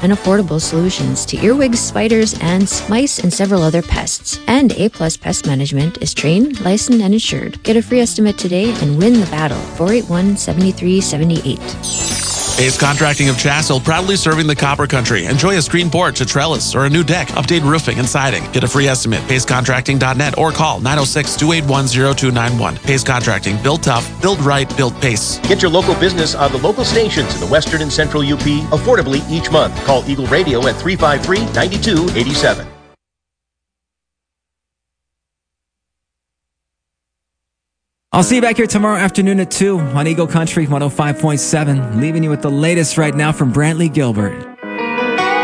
and affordable solutions to earwigs, spiders, ants, mice, and several other pests. And A Plus Pest Management is trained, licensed, and insured. Get a free estimate today and win the battle. 481-7378. Pace Contracting of Chassell, proudly serving the Copper Country. Enjoy a screen porch, a trellis, or a new deck. Update roofing and siding. Get a free estimate. PaceContracting.net or call 906-281-0291. Pace Contracting. Build tough, build right, build Pace. Get your local business on the local stations in the Western and Central UP affordably each month. Call Eagle Radio at 353-9287. I'll see you back here tomorrow afternoon at 2 on Eagle Country 105.7, leaving you with the latest right now from Brantley Gilbert.